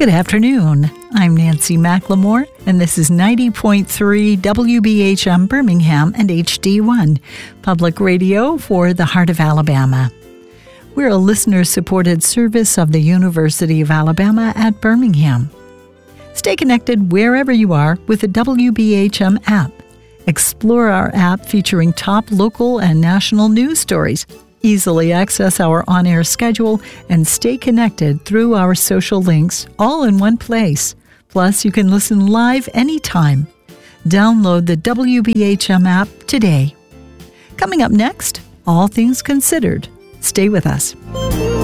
Good afternoon. I'm Nancy McLemore, and this is 90.3 WBHM Birmingham and HD1, public radio for the heart of Alabama. We're a listener-supported service of the University of Alabama at Birmingham. Stay connected wherever you are with the WBHM app. Explore our app featuring top local and national news stories. Easily access our on-air schedule and stay connected through our social links, all in one place. Plus, you can listen live anytime. Download the WBHM app today. Coming up next, All Things Considered. Stay with us.